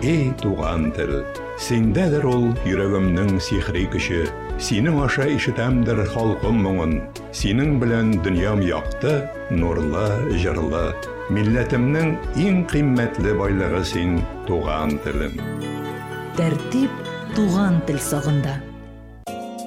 эй туган тел. Синдәдер ул йөрәгемнең сихри көче. Синең аша ишетәмдер халкым моңын. Синең белән дөньям якты, нурлы, җырлы. Милләтемнең иң кыйммәтле байлыгы син, туган телем. Тәртип туган тел сагында.